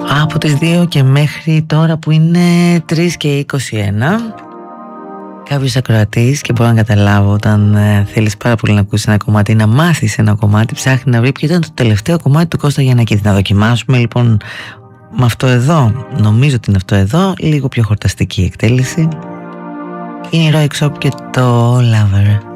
Από τις 2 και μέχρι τώρα που είναι 3 και 21. Κάποιος ακροατής, και μπορώ να καταλάβω, όταν θέλεις πάρα πολύ να ακούσεις ένα κομμάτι, να μάθεις ένα κομμάτι, ψάχνει να βρει ποιο ήταν το τελευταίο κομμάτι του Κώστα Γιαννακίδη. Να δοκιμάσουμε λοιπόν με αυτό εδώ. Νομίζω ότι είναι αυτό εδώ, λίγο πιο χορταστική εκτέλεση. Είναι η Roy Xop και το Lover.